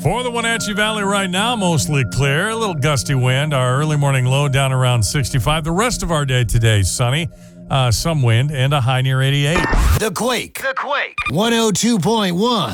For the Wenatchee Valley right now, mostly clear. A little gusty wind. Our early morning low down around 65. The rest of our day today, sunny. Some wind and a high near 88. The Quake. 102.1.